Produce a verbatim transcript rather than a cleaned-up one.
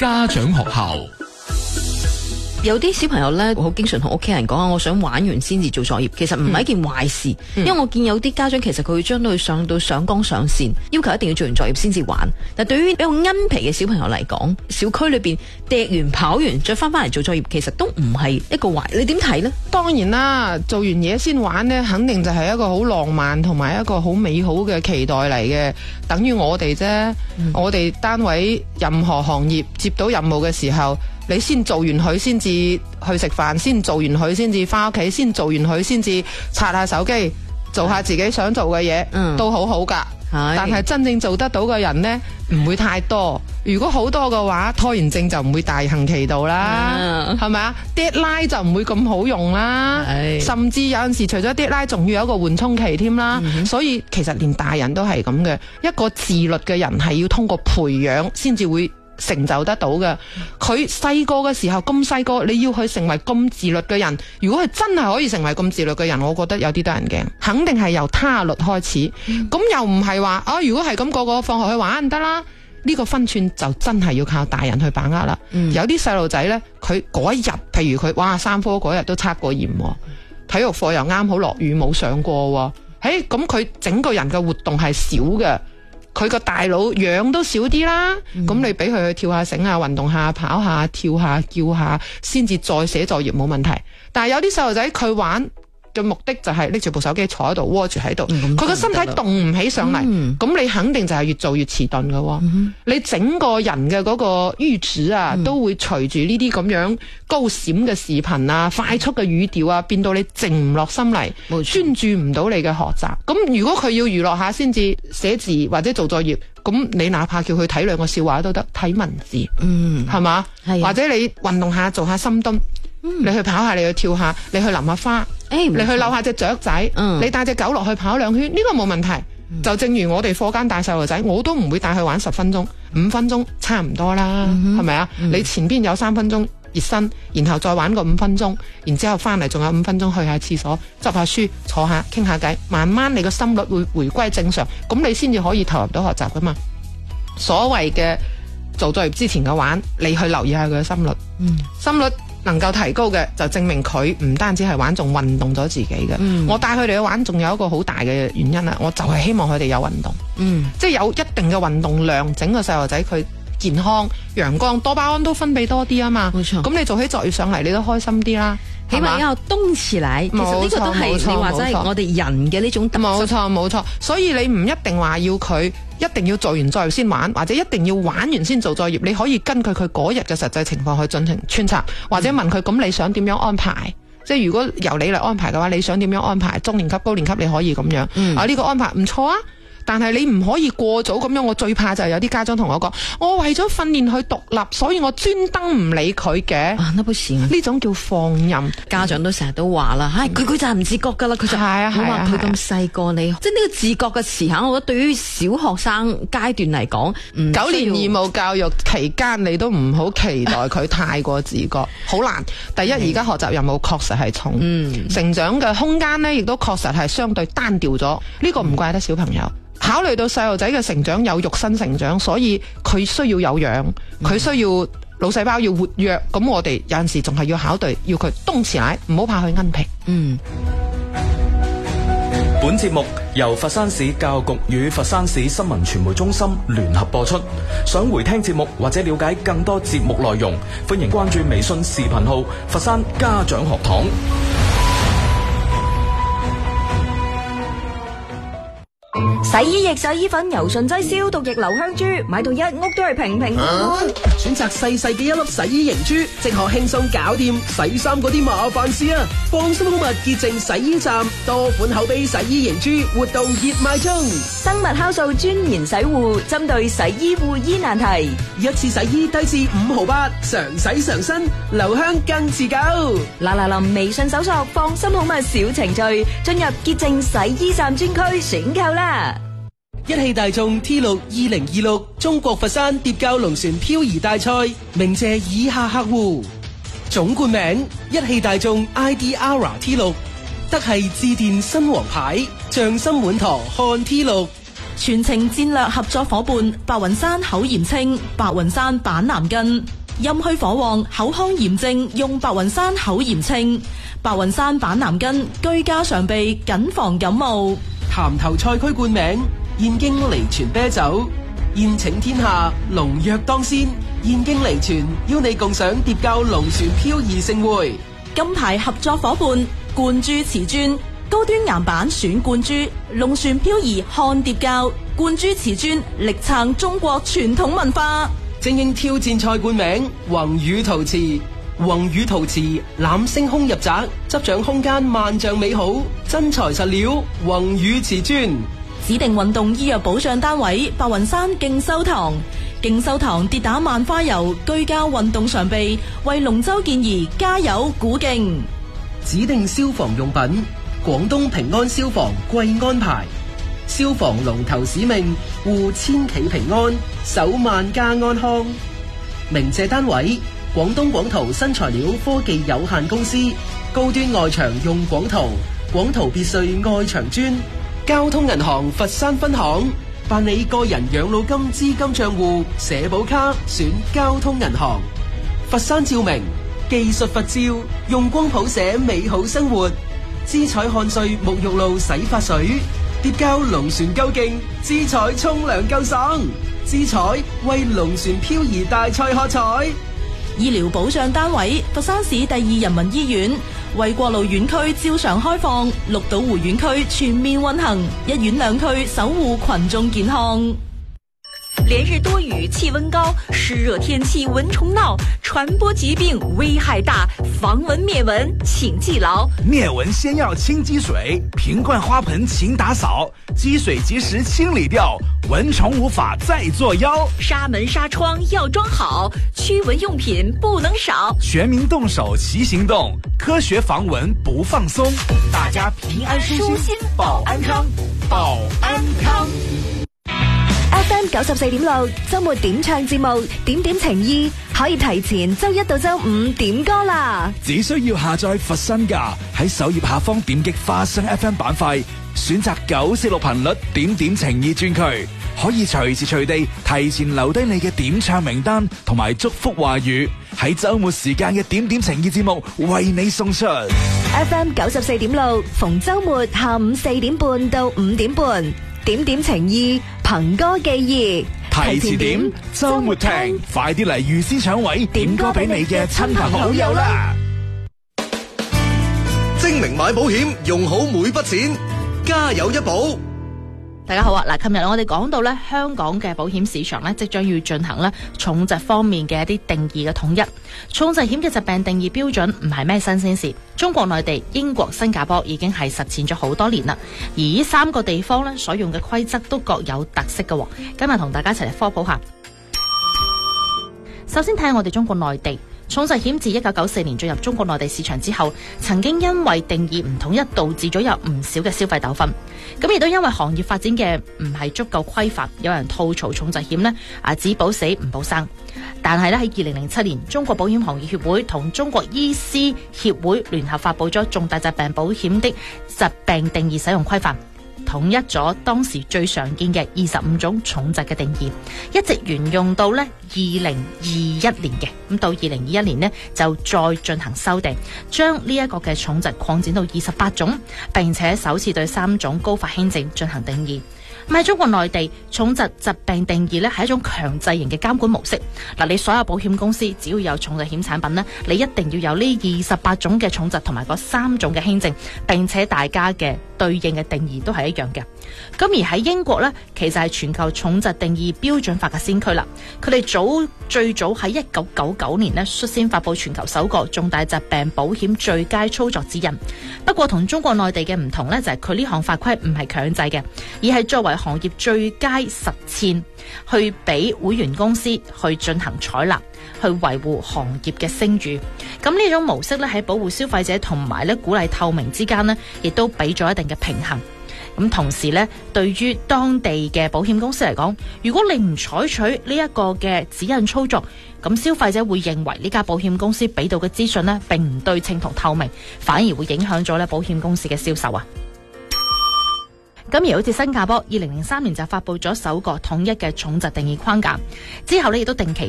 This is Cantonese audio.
家長學校。 有啲小朋友咧，好經常同屋企人講，我想玩完先至做作業，其實唔係一件壞事，嗯、因為我見有啲家長其實佢會將佢上到上綱上線，要求一定要做完作業先至玩。但對於比較奀皮嘅小朋友嚟講，小區裏邊趯完跑完再翻翻嚟做作業，其實都唔係一個壞。你點睇呢？ 當然啦，做完嘢先玩呢，肯定就係一個好浪漫同埋一個好美好嘅期待嚟嘅。等於我哋啫，嗯、我哋單位任何行業接到任務嘅時候，你先做完佢先至去食飯，先做完佢先至翻屋企，先做完佢先至刷下手機，做下自己想做嘅嘢，嗯、都好好噶。但係真正做得到嘅人呢，唔會太多。如果好多嘅話，拖延症就唔會大行其道啦，係咪啊？deadline 就唔會咁好用啦，甚至有陣時除咗 deadline，仲要有一個緩衝期添啦。嗯、所以其實連大人都係咁嘅，一個自律嘅人係要通過培養先至會成就得到嘅。佢細個嘅時候咁細個，你要去成為咁自律嘅人，如果佢真係可以成為咁自律嘅人，我覺得有啲得人驚。肯定係由他律開始，咁、嗯、又唔係話啊，如果係咁個個放學去玩得啦，呢、呢個分寸就真係要靠大人去把握啦。嗯、有啲細路仔呢，佢嗰一日，譬如佢哇三科嗰日都測過驗，體育課又啱好落雨冇上過，誒咁佢整個人嘅活動係少嘅。佢個大腦氧都少啲啦，咁、嗯、你俾佢去跳下繩啊，運動下、跑下、跳下、叫下，先至再寫作業冇問題。但係有啲細路仔佢玩嘅目的就係拎住部手機坐喺度窩住喺度，佢個、嗯、身體動唔起上嚟，咁、嗯、你肯定就係越做越遲鈍㗎。嗯、你整個人嘅嗰個閾值啊，嗯、都會隨住呢啲咁樣高閃嘅視頻啊、快速嘅語調啊，變到你靜唔落心嚟，專錯注唔到你嘅學習。咁如果佢要娛樂下先至寫字或者做作業，咁你哪怕叫佢睇兩個笑話都得，睇文字，嗯，係嘛？係啊、或者你運動下做下深蹲。嗯、你去跑下，你去跳下，你去淋下花，欸、你去遛下隻雀仔，嗯、你帶隻狗落去跑兩圈，呢、這個冇問題。嗯、就正如我哋課間帶細路仔，我都唔會帶佢玩十分鐘，五分鐘差唔多啦，係咪啊？嗯、你前邊有三分鐘熱身，然後再玩個五分鐘，然之後翻嚟仲有五分鐘去下廁所，執下書，坐下傾下偈，慢慢你個心率會回歸正常，咁你先至可以投入到學習噶嘛。所謂嘅做作業之前嘅玩，你去留意下佢嘅心率，嗯、心率能夠提高嘅，就證明佢唔單止係玩，仲運動咗自己嘅。嗯、我帶佢哋去玩，仲有一個好大嘅原因啦，我就係希望佢哋有運動，嗯、即係有一定嘅運動量，整個細路仔佢健康、陽光、多巴胺都分泌多啲啊嘛。冇錯，咁你做起作業上嚟，你都開心啲啦。 起碼要動起來，其實呢個都係你話齋我哋人嘅呢種特質。 冇錯冇錯，所以你唔一定話要佢一定要做完作業先玩，或者一定要玩完先做作業。你可以根據佢嗰日嘅實際情況去進行穿插，或者問佢咁你想點樣安排？嗯、即係如果由你嚟安排嘅話，你想點樣安排？中年級、高年級你可以咁樣。嗯、啊呢、呢個安排唔錯啊！但係你唔可以過早咁樣，我最怕就係有啲家長同我講，我為咗訓練佢獨立，所以我專登唔理佢嘅。 啊，那不行， 呢種叫放任。 家長都成日都話啦，唉、嗯，佢佢就係唔自覺噶啦，佢就係啊，我話佢咁細個，你即係呢個自覺嘅時刻，我覺得對於小學生階段嚟講， 九年義務教育期間，你都唔好期待佢太過自覺，好難。第一，而家、嗯、學習任務確實係重，嗯、成長嘅空間呢亦都確實係相對單調咗。呢、這個唔怪得小朋友。考慮到細路仔嘅成長有肉身成長，所以佢需要有氧，佢、嗯、需要腦細胞要活躍。咁我哋有陣時仲係要考慮，要佢動起來，唔好怕佢奀皮。嗯。 本節目由佛山市教育局與佛山市新聞傳媒中心聯合播出。想回聽節目或者了解更多節目內容，歡迎關注微信視頻號佛山家長學堂。 洗衣液、洗衣粉、柔順劑、消毒液、留香珠，買到一屋都係平平安安。 選擇細細嘅一粒洗衣凝珠，即可輕鬆搞掂洗衫嗰啲麻煩事啊！放心好物潔淨洗衣站，多款口碑洗衣凝珠活動熱賣中。 生物酵素專研洗護，針對洗衣護衣難題， 一次洗衣低至五毫八，常洗常新，留香更持久。 嗱嗱臨微信搜索放心好物小程序，進入潔淨洗衣站專區選購啦！ 一汽大眾 T 六二零二六中國佛山疊滘龍船漂移大賽，鳴謝以下客戶：總冠名一汽大眾 I D R T 六，德系致電新王牌，匠心滿堂漢 T 六， 全程戰略合作伙伴白雲山口炎清、白雲山板藍根。陰虛火旺、口腔炎症用白雲山口炎清、白雲山板藍根，居家常備，謹防感冒。 潭頭賽區冠名燕京梨泉啤酒，宴請天下，龍躍當先。燕京梨泉邀你共賞疊教龍船漂移盛會。 金牌合作伙伴冠珠瓷磚，高端岩板選冠珠，龍船漂移看疊教，冠珠瓷磚力撐中國傳統文化。 精英挑戰賽冠名宏宇陶瓷，宏宇陶瓷攬星空入宅，執掌空間萬丈美好，真材實料宏宇瓷磚。 指定運動醫藥保障單位白雲山競修堂，競修堂跌打萬花油，居家運動常備，為龍舟健兒加油鼓勁。 指定消防用品廣東平安消防貴安牌，消防龍頭使命護千企平安，守萬家安康。鳴謝單位廣東廣圖新材料科技有限公司，高端外牆用廣圖，廣圖別墅外牆磚。交通銀行佛山分行，辦理個人養老金資金賬戶社保卡選交通銀行。佛山照明技術佛照，用光譜寫美好生活。姿彩漢瑞沐浴露洗髮水，疊交龍船夠勁，姿彩沖涼夠爽。姿彩為龍船漂移大賽喝彩。 醫療保障單位佛山市第二人民醫院，為國路院區照常開放，綠島湖院區全面運行，一院兩區守護群眾健康。 連日多雨，氣溫高，濕熱天氣蚊蟲鬧，傳播疾病危害大，防蚊滅蚊請記牢。 滅蚊先要清積水，瓶罐花盆勤打掃，積水及時清理掉，蚊蟲無法再作妖。 紗門紗窗要裝好，驅蚊用品不能少。 全民動手齊行動，科學防蚊不放鬆，大家平安舒心，保安康，保安康。 F M 九十四點六周末點唱節目，點點情意可以提前周一到周五點歌啦。 只需要下載佛山架，喺首頁下方點擊花生 F M 板塊，選擇九四六頻率點點情意專區，可以隨時隨地提前留低你嘅點唱名單同埋祝福話語，喺周末時間嘅點點情意節目為你送出。 F M 九十四點六逢周末下午四點半到五點半。點點情意，憑歌寄意， 提前點，周末聽，快啲嚟預先搶位，點歌俾你嘅親朋好友啦！ 精明買保險，用好每筆錢，家有一保。 大家好啊！嗱，琴日我哋講到咧，香港嘅保險市場咧，即將要進行咧重疾方面嘅一啲定義嘅統一。重疾險嘅疾病定義標準唔係咩新鮮事，中國內地、英國、新加坡已經係實踐咗好多年啦。而呢三個地方咧所用嘅規則都各有特色嘅。今日同大家一齊嚟科普下。首先睇下我哋中國內地。重疾險自一九九四年進入中國內地市場之後，曾經因為定義唔統一，導致咗有唔少嘅消費糾紛。咁亦都因為行業發展嘅唔係足夠規範，有人吐槽重疾險呢啊只保死唔保生。但係咧喺二零零七年，中國保險行業協會同中國醫師協會聯合發佈咗重大疾病保險的疾病定義使用規範，統一咗當時最常見嘅二十五種重疾嘅定義，一直沿用到咧二零二一年嘅。咁到二零二一年呢，就再進行修訂，將呢一個嘅重疾擴展到二十八種，並且首次對三種高發輕症進行定義。咁喺中國內地，重疾疾病定義咧係一種強制型嘅監管模式。嗱，你所有保險公司只要有重疾險產品呢，你一定要有呢二十八種嘅重疾同埋嗰三種嘅輕症，並且大家嘅對應嘅定義都係一樣嘅。咁而喺英國呢，其實係全球重疾定義標準法嘅先驅啦。佢哋早最早喺一九九九年呢，率先發佈全球首個重大疾病保險最佳操作指引。不過同中國內地嘅唔同呢，就係佢呢項法規唔係強制嘅，而係作為行業最佳實踐，去俾會員公司去進行採納，去維護行業嘅聲譽。咁呢種模式咧喺保護消費者同埋咧鼓勵透明之間呢，亦都俾咗一定嘅平衡。咁同時咧，對於當地嘅保險公司嚟講，如果你唔採取呢一個嘅指引操作，咁消費者會認為呢家保險公司俾到嘅資訊呢並唔對稱同透明，反而會影響咗咧保險公司嘅銷售啊。 咁而好似新加坡二零零三年就發布咗首個統一嘅重疾定義框架，之後呢亦都定期